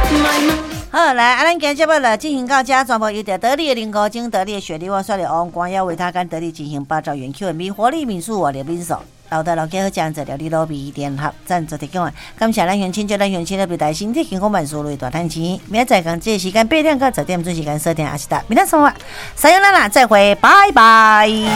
好，来，咱今日节目了进行到这，全部由着得力的林高精、得力的雪梨旺、帅的王光耀为他跟得力进行8兆元 Q&A 活力民宿我的民宿。老的老家好，讲者料理罗比联合赞助提供，感谢咱乡亲，咱乡亲的表达身体健康万事如意大赚钱。明仔载讲这个时间8点到10点准时间收听阿西达，明天生活，撒由那拉，再会，拜拜。